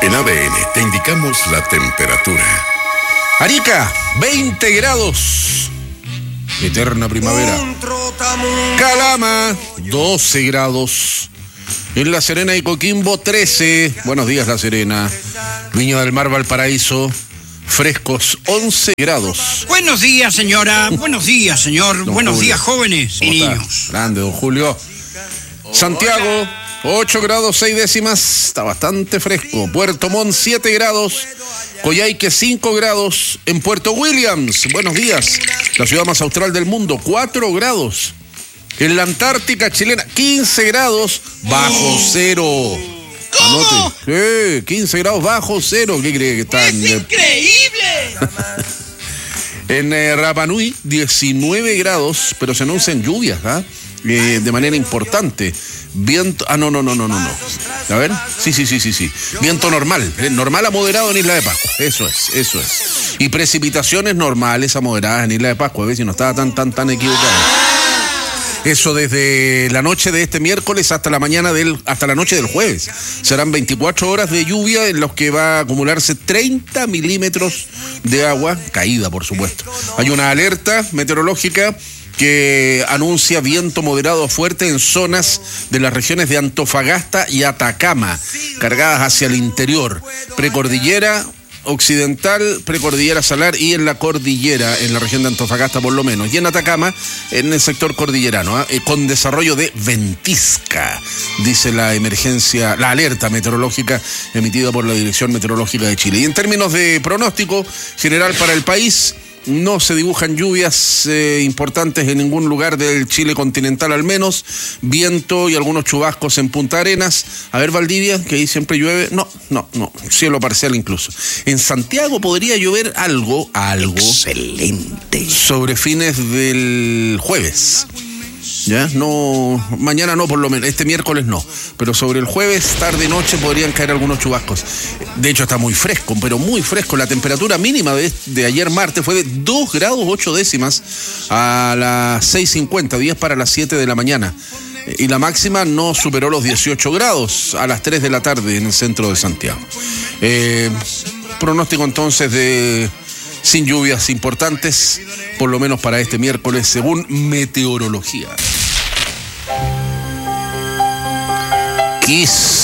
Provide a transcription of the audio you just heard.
En ADN te indicamos la temperatura. Arica, 20 grados. Eterna primavera. Calama, 12 grados. En La Serena y Coquimbo, 13. Buenos días, La Serena. Viña del Mar, Valparaíso, frescos, 11 grados. Buenos días, señora. Buenos días, señor. Buenos días, jóvenes y niños. Grande, don Julio. Santiago, 8 grados, 6 décimas. Está bastante fresco. Puerto Montt, 7 grados. Coyhaique, 5 grados. En Puerto Williams, buenos días. La ciudad más austral del mundo, 4 grados. En la Antártica chilena, 15 grados bajo cero. ¿Cómo? Anote. 15 grados bajo cero. ¿Qué cree que está? ¡Es increíble! En Rapa Nui, 19 grados, pero se anuncian lluvias, ¿ah? De manera importante. Viento. No. A ver. Sí. Viento normal. Normal a moderado en Isla de Pascua. Eso es. Y precipitaciones normales a moderadas en Isla de Pascua. A ver si no estaba tan equivocado. Eso desde la noche de este miércoles hasta la noche del jueves. Serán 24 horas de lluvia en los que va a acumularse 30 milímetros de agua caída, por supuesto. Hay una alerta meteorológica que anuncia viento moderado a fuerte en zonas de las regiones de Antofagasta y Atacama, cargadas hacia el interior, precordillera occidental, precordillera salar y en la cordillera, en la región de Antofagasta por lo menos, y en Atacama, en el sector cordillerano, con desarrollo de ventisca, dice la alerta meteorológica emitida por la Dirección Meteorológica de Chile. Y en términos de pronóstico general para el país, no se dibujan lluvias importantes en ningún lugar del Chile continental, al menos. Viento y algunos chubascos en Punta Arenas. A ver, Valdivia, que ahí siempre llueve. No. Cielo parcial incluso. En Santiago podría llover algo. Excelente. Sobre fines del jueves. ¿Ya? No, mañana no, por lo menos, este miércoles no, pero sobre el jueves, tarde y noche podrían caer algunos chubascos. De hecho está muy fresco, pero muy fresco. La temperatura mínima de ayer martes fue de 2 grados 8 décimas a las 6:50, 10 para las 7 de la mañana. Y la máxima no superó los 18 grados a las 3 de la tarde en el centro de Santiago. Pronóstico entonces sin lluvias importantes, por lo menos para este miércoles, según meteorología. Kiss.